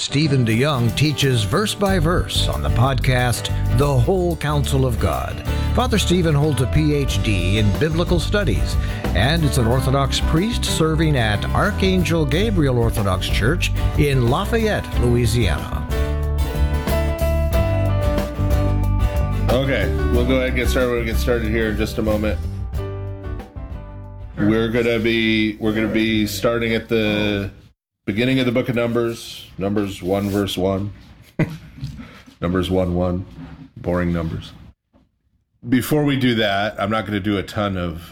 Stephen DeYoung teaches verse by verse on the podcast, The Whole Counsel of God. Father Stephen holds a Ph.D. in Biblical Studies and is an Orthodox priest serving at Archangel Gabriel Orthodox Church in Lafayette, Louisiana. Okay, we'll go ahead and get started. We'll get started here in just a moment. We're gonna be starting at the beginning of the book of Numbers 1 verse 1. Numbers 1:1, boring numbers. Before we do that, I'm not going to do a ton of.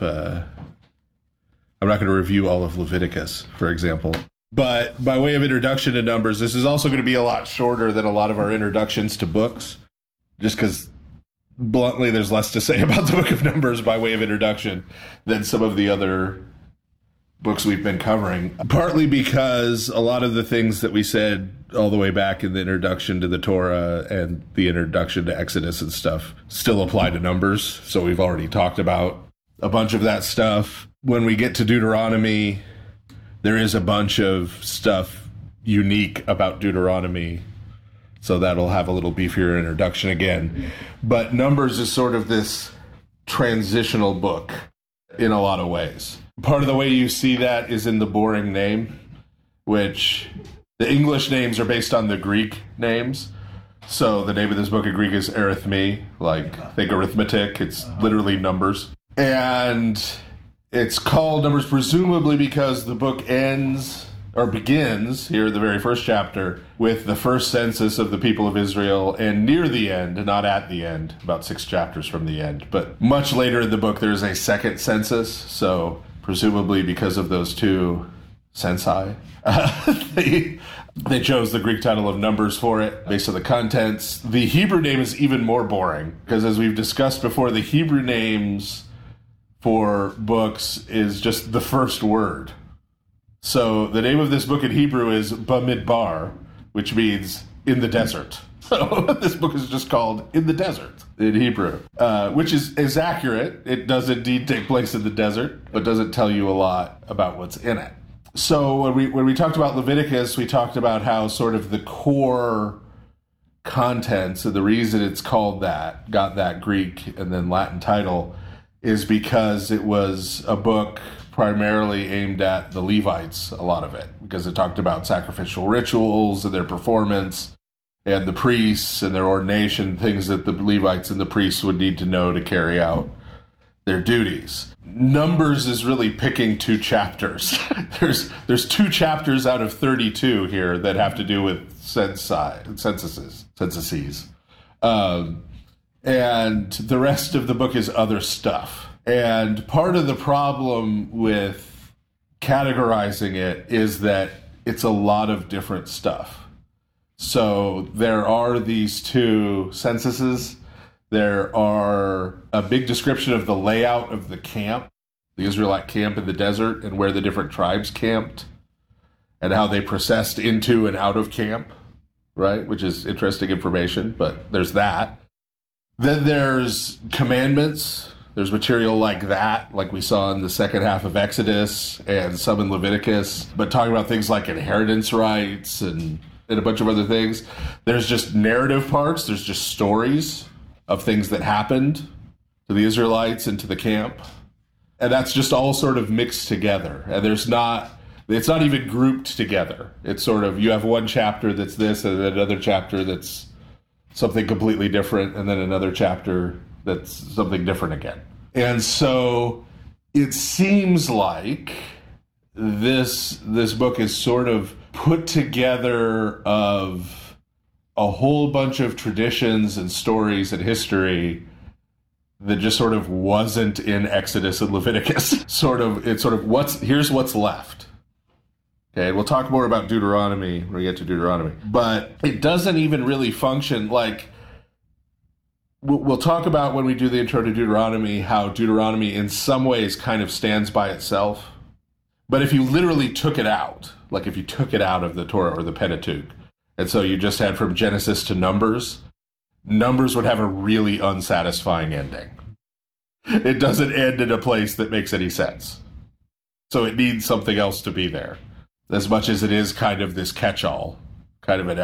I'm not going to review all of Leviticus, for example. But by way of introduction to Numbers, this is also going to be a lot shorter than a lot of our introductions to books, just because, bluntly, there's less to say about the book of Numbers by way of introduction than some of the other books we've been covering. Partly because a lot of the things that we said all the way back in the introduction to the Torah and the introduction to Exodus and stuff still apply to Numbers. So we've already talked about a bunch of that stuff. When we get to Deuteronomy, there is a bunch of stuff unique about Deuteronomy. So that'll have a little beefier introduction again. But Numbers is sort of this transitional book in a lot of ways. Part of the way you see that is in the boring name, which the English names are based on the Greek names. So the name of this book in Greek is Arithme, like think arithmetic. It's literally numbers. And it's called Numbers presumably because the book ends or begins here in the very first chapter with the first census of the people of Israel, and near the end, not at the end, about 6 chapters from the end. But much later in the book, there is a second census. So presumably because of those two censi, they chose the Greek title of Numbers for it based on the contents. The Hebrew name is even more boring because, as we've discussed before, the Hebrew names for books is just the first word. So the name of this book in Hebrew is Bamidbar, which means in the desert. So this book is just called In the Desert in Hebrew, which is accurate. It does indeed take place in the desert, but doesn't tell you a lot about what's in it. So when we talked about Leviticus, we talked about how sort of the core contents, and the reason it's called that, got that Greek and then Latin title, is because it was a book primarily aimed at the Levites, a lot of it, because it talked about sacrificial rituals and their performance, and the priests and their ordination, things that the Levites and the priests would need to know to carry out their duties. Numbers is really picking 2 chapters. There's 2 chapters out of 32 here that have to do with censuses. And the rest of the book is other stuff. And part of the problem with categorizing it is that it's a lot of different stuff. So there are these 2 censuses. There are a big description of the layout of the camp, the Israelite camp in the desert, and where the different tribes camped, and how they processed into and out of camp, right? Which is interesting information, but there's that. Then there's commandments. There's material like that, like we saw in the second half of Exodus and some in Leviticus, but talking about things like inheritance rights and a bunch of other things. There's just narrative parts. There's just stories of things that happened to the Israelites and to the camp. And that's just all sort of mixed together. And it's not even grouped together. It's sort of, you have one chapter that's this, and then another chapter that's something completely different, and then another chapter that's something different again. And so it seems like this book is sort of put together of a whole bunch of traditions and stories and history that just sort of wasn't in Exodus and Leviticus. Here's what's left. Okay, we'll talk more about Deuteronomy when we get to Deuteronomy. But it doesn't even really function like... We'll talk about when we do the intro to Deuteronomy, how Deuteronomy in some ways kind of stands by itself. But if you literally took it out, like if you took it out of the Torah or the Pentateuch, and so you just had from Genesis to Numbers would have a really unsatisfying ending. It doesn't end in a place that makes any sense. So it needs something else to be there, as much as it is kind of this catch-all, kind of an